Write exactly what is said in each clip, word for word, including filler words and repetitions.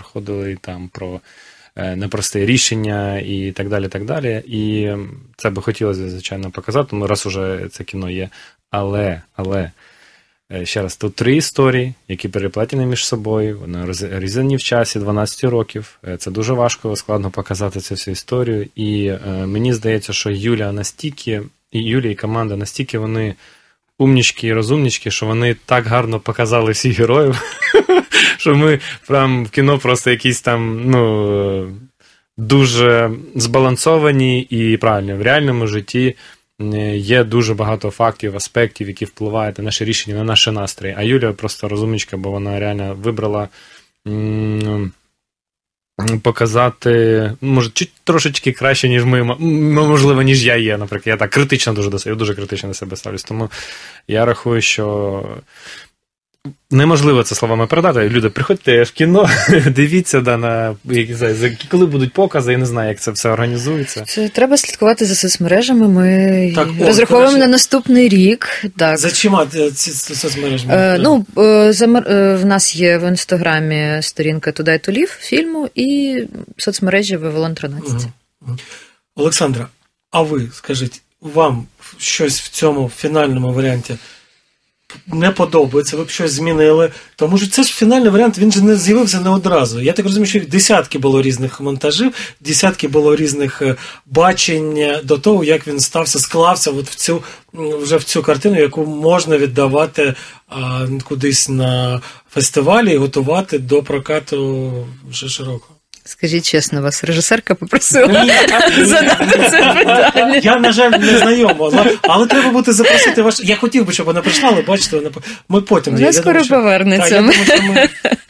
заходили там про непросте рішення і так далі, так далі. І це би хотілося, звичайно, показати, ну, раз уже це кіно є. Але, але, ще раз, тут три історії, які переплетені між собою, вони розрізані в часі дванадцять років. Це дуже важко, складно показати цю всю історію. І е, мені здається, що Юля настільки, і Юля, і команда настільки вони умнічки і розумнічки, що вони так гарно показали всіх героїв, що ми прям в кіно просто якісь там, ну, дуже збалансовані і правильно. В реальному житті є дуже багато фактів, аспектів, які впливають на наші рішення, на наші настрої. А Юля просто розумничка, бо вона реально вибрала м- показати, може, чуть трошечки краще, ніж ми, можливо, ніж я є, наприклад. Я так критично дуже до себе, я дуже критично до себе ставлюсь. Тому я рахую, що неможливо це словами передати. Люди, приходьте в кіно, дивіться, да, на, коли будуть покази, я не знаю, як це все організується. Це треба слідкувати за соцмережами. Ми так, розраховуємо на наступний рік. Так. За чима ці соцмережами? Е, ну, за, в нас є в Інстаграмі сторінка Today to Live фільму і соцмережі Вавилон тринадцять. Угу. Олександра, а ви, скажіть, вам щось в цьому фінальному варіанті не подобається, ви б щось змінили, тому що це ж фінальний варіант, він же не з'явився не одразу. Я так розумію, що десятки було різних монтажів, десятки було різних бачень до того, як він стався, склався от в цю, вже в цю картину, яку можна віддавати а, кудись на фестивалі і готувати до прокату вже широкого. Скажіть чесно, вас режисерка попросила задати це питання. Я, на жаль, не знайома, але треба буде запросити ваш... Я хотів би, щоб вона прийшла, але бачите, вона... ми потім... Вона скоро думаю, що... повернеться. Так, я думаю, що ми...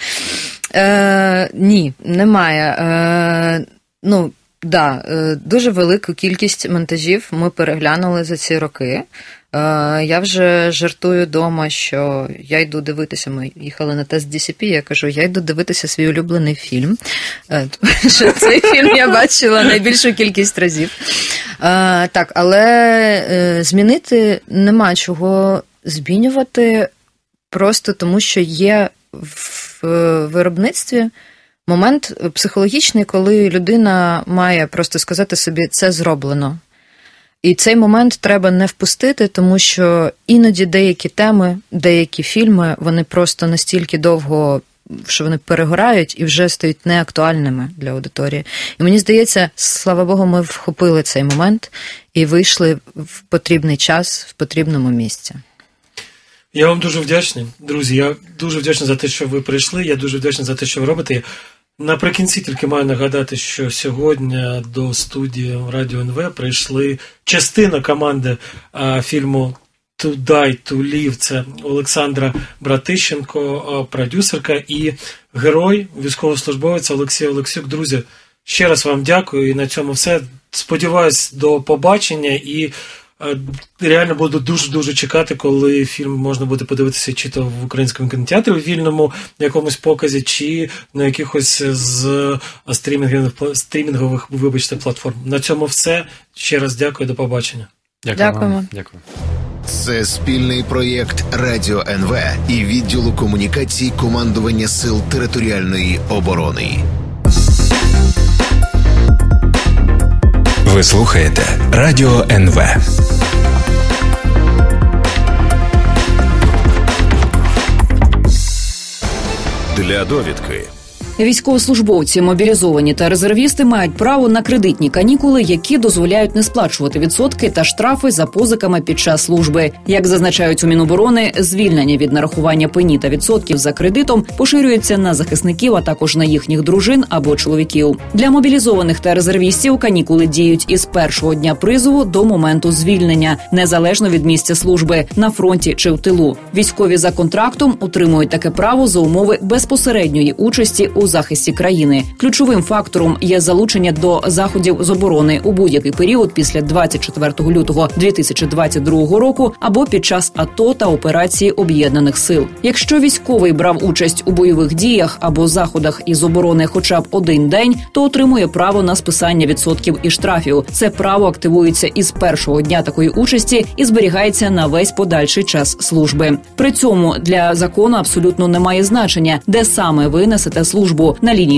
е, ні, немає. Е, ну, да, дуже велику кількість монтажів ми переглянули за ці роки. Я вже жартую вдома, що я йду дивитися, ми їхали на тест ді сі пі, я кажу, я йду дивитися свій улюблений фільм, що цей фільм я бачила найбільшу кількість разів. Так, але змінити нема чого змінювати, просто тому що є в виробництві момент психологічний, коли людина має просто сказати собі, це зроблено. І цей момент треба не впустити, тому що іноді деякі теми, деякі фільми, вони просто настільки довго, що вони перегорають і вже стають неактуальними для аудиторії. І мені здається, слава Богу, ми вхопили цей момент і вийшли в потрібний час, в потрібному місці. Я вам дуже вдячний, друзі. Я дуже вдячний за те, що ви прийшли. Я дуже вдячний за те, що ви робите. Наприкінці тільки маю нагадати, що сьогодні до студії Радіо ен ве прийшли частина команди а, фільму «Today to Live». Це Олександра Братищенко, продюсерка, і герой, військовослужбовець Олексій Олексюк. Друзі, ще раз вам дякую, і на цьому все. Сподіваюсь, до побачення, і реально буду дуже-дуже чекати, коли фільм можна буде подивитися чи то в українському кінотеатрі, у вільному якомусь показі, чи на якихось з стрімінгових, стрімінгових, вибачте, платформ. На цьому все. Ще раз дякую, до побачення. Дякую. Дякуємо. Дякую. Це спільний проєкт Радіо ен ве і відділу комунікацій командування Сил територіальної оборони. Ви слухаєте Радіо ен ве. Для довідки. Військовослужбовці, мобілізовані та резервісти мають право на кредитні канікули, які дозволяють не сплачувати відсотки та штрафи за позиками під час служби. Як зазначають у Міноборони, звільнення від нарахування пені та відсотків за кредитом поширюється на захисників, а також на їхніх дружин або чоловіків. Для мобілізованих та резервістів канікули діють із першого дня призову до моменту звільнення, незалежно від місця служби, на фронті чи в тилу. Військові за контрактом отримують таке право за умови безпосередньої участі у захисті країни. Ключовим фактором є залучення до заходів з оборони у будь-який період після двадцять четвертого лютого дві тисячі двадцять другого року або під час АТО та операції Об'єднаних сил. Якщо військовий брав участь у бойових діях або заходах із оборони хоча б один день, то отримує право на списання відсотків і штрафів. Це право активується із першого дня такої участі і зберігається на весь подальший час служби. При цьому для закону абсолютно немає значення, де саме ви несете службу – на лінії